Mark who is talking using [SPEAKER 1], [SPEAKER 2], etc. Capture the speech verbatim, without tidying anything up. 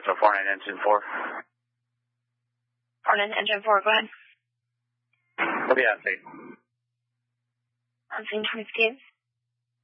[SPEAKER 1] so four nine engine four.
[SPEAKER 2] four nine engine four, go ahead.
[SPEAKER 1] What do you have, Steve?
[SPEAKER 2] On scene twenty-six.